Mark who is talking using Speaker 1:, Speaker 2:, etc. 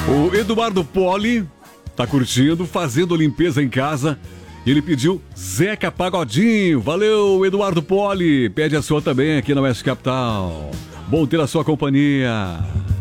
Speaker 1: O Eduardo Poli tá curtindo, fazendo limpeza em casa. E ele pediu Zeca Pagodinho. Valeu, Eduardo Poli. Pede a sua também aqui na Oeste Capital. Bom ter a sua companhia.